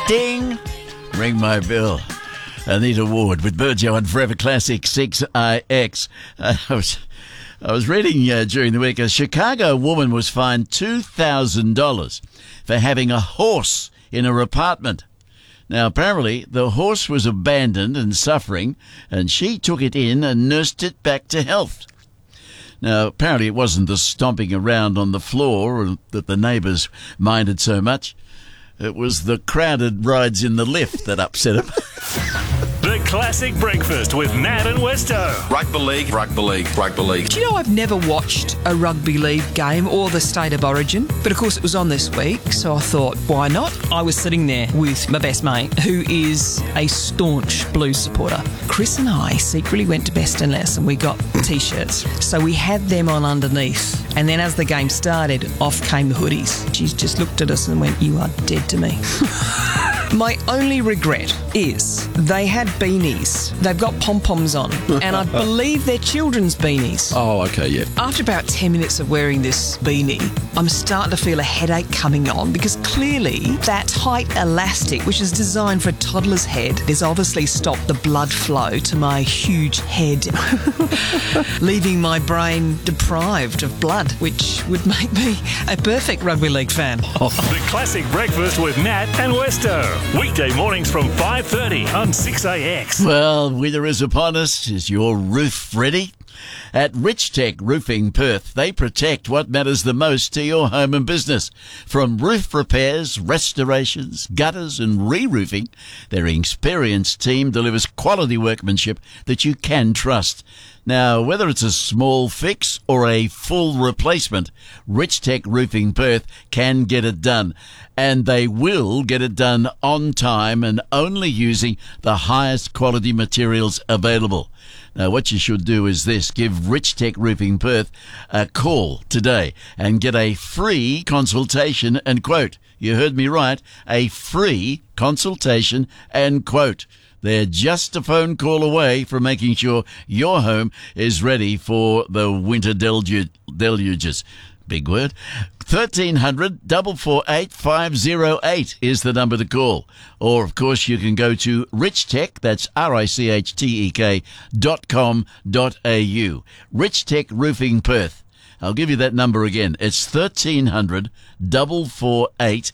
Ding! Ring my bell. Anita Ward with Burjo on Forever Classic 6IX. I was reading during the week a Chicago woman was fined $2,000 for having a horse in her apartment. Now, apparently, the horse was abandoned and suffering, and she took it in and nursed it back to health. Now, apparently it wasn't the stomping around on the floor that the neighbours minded so much. It was the crowded rides in the lift that upset him. The Classic Breakfast with Matt and Westo. Rugby league, rugby league, rugby league. Do you know I've never watched a rugby league game or the State of Origin? But of course it was on this week, so I thought, why not? I was sitting there with my best mate, who is a staunch Blues supporter. Chris and I secretly went to Best and Less and we got T-shirts. So we had them on underneath. And then as the game started, off came the hoodies. She just looked at us and went, "You are dead to me." My only regret is they had beanies. They've got pom-poms on, and I believe they're children's beanies. Oh, okay, yeah. After about 10 minutes of wearing this beanie, I'm starting to feel a headache coming on because clearly that tight elastic, which is designed for a toddler's head, has obviously stopped the blood flow to my huge head, leaving my brain deprived of blood, which would make me a perfect rugby league fan. The Classic Breakfast with Matt and Westo. Weekday mornings from 5:30 on 6AX. Well, winter is upon us. Is your roof ready? At Richtech Roofing Perth, they protect what matters the most to your home and business. From roof repairs, restorations, gutters and re-roofing, their experienced team delivers quality workmanship that you can trust. Now, whether it's a small fix or a full replacement, Richtech Roofing Perth can get it done. And they will get it done on time and only using the highest quality materials available. Now, what you should do is this. Give Richtech Roofing Perth a call today and get a free consultation and quote. You heard me right. A free consultation and quote. They're just a phone call away from making sure your home is ready for the winter deluges. Big word. 1300 448 508 is the number to call. Or, of course, you can go to Richtech, that's RICHTEK.com.au. Richtech Roofing Perth. I'll give you that number again. It's 1300 448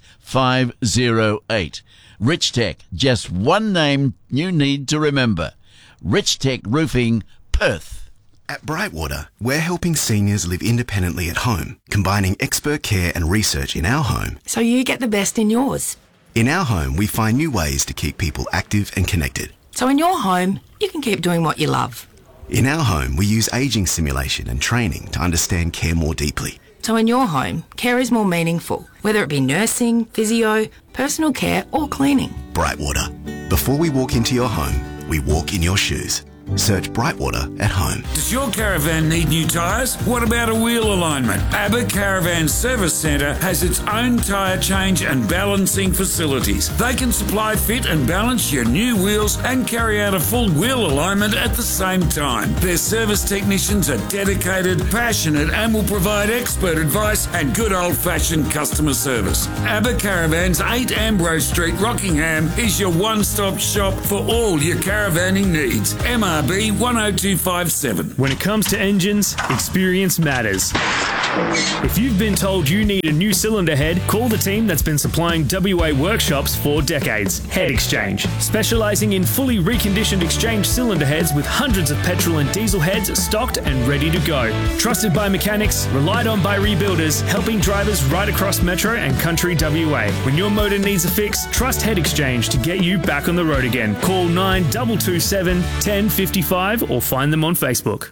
508. Richtech, just one name you need to remember. Richtech Roofing Perth. At Brightwater, we're helping seniors live independently at home, combining expert care and research in our home. So you get the best in yours. In our home, we find new ways to keep people active and connected. So in your home, you can keep doing what you love. In our home, we use ageing simulation and training to understand care more deeply. So in your home, care is more meaningful, whether it be nursing, physio, personal care or cleaning. Brightwater. Before we walk into your home, we walk in your shoes. Search Brightwater at home. Does your caravan need new tyres? What about a wheel alignment? ABBA Caravan Service Centre has its own tyre change and balancing facilities. They can supply, fit and balance your new wheels and carry out a full wheel alignment at the same time. Their service technicians are dedicated, passionate and will provide expert advice and good old-fashioned customer service. ABBA Caravans, 8 Ambrose Street, Rockingham is your one-stop shop for all your caravanning needs. MRB 10257. When it comes to engines, experience matters. If you've been told you need a new cylinder head, call the team that's been supplying WA workshops for decades, Head Exchange. Specialising in fully reconditioned exchange cylinder heads with hundreds of petrol and diesel heads stocked and ready to go. Trusted by mechanics, relied on by rebuilders, helping drivers right across Metro and Country WA. When your motor needs a fix, trust Head Exchange to get you back on the road again. Call 9227 1055 or find them on Facebook.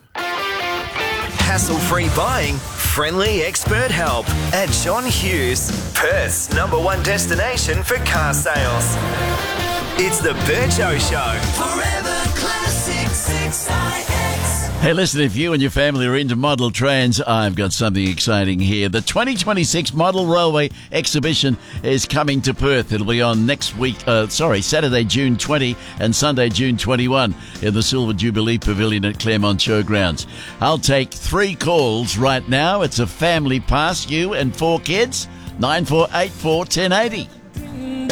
Hassle-free buying, friendly expert help at John Hughes, Perth's #1 destination for car sales. It's the Burjo Show. Forever Classic 6IX. Hey, listen, if you and your family are into model trains, I've got something exciting here. The 2026 Model Railway Exhibition is coming to Perth. It'll be on Saturday, June 20 and Sunday, June 21 in the Silver Jubilee Pavilion at Claremont Showgrounds. I'll take 3 calls right now. It's a family pass, you and 4 kids. 9484 1080.